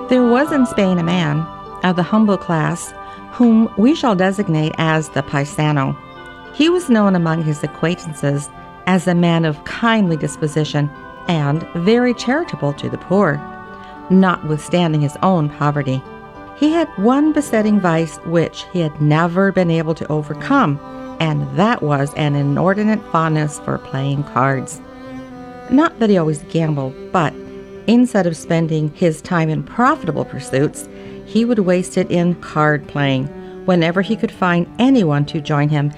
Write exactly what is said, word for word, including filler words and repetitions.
There was in Spain a man of the humble class whom we shall designate as the paisano. He was known among his acquaintances as a man of kindly disposition and very charitable to the poor, notwithstanding his own poverty. He had one besetting vice which he had never been able to overcome, and that was an inordinate fondness for playing cards. Not that he always gambled, but instead of spending his time in profitable pursuits, he would waste it in card playing whenever he could find anyone to join him